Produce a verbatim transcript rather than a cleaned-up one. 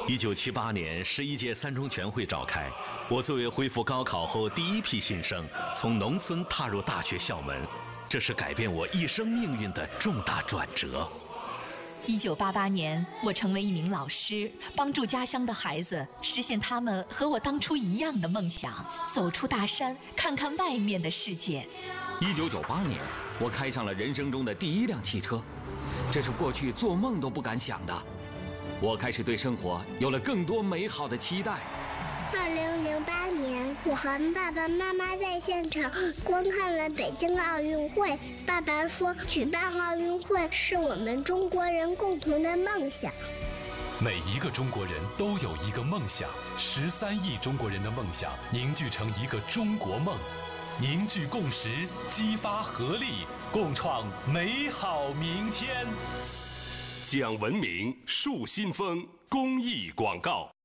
一九七八年十一届三中全会召开，我作为恢复高考后第一批新生，从农村踏入大学校门，这是改变我一生命运的重大转折。 一九八八年，我成为一名老师，帮助家乡的孩子实现他们和我当初一样的梦想，走出大山，看看外面的世界。 一九九八年，我开上了人生中的第一辆汽车，这是过去做梦都不敢想的。我开始对生活有了更多美好的期待。 二零零八年，我和爸爸妈妈在现场观看了北京奥运会。爸爸说，举办奥运会是我们中国人共同的梦想。 每一个中国人都有一个梦想，十三亿中国人的梦想凝聚成一个中国梦，凝聚共识，激发合力，共创美好明天。 讲文明树新风公益广告。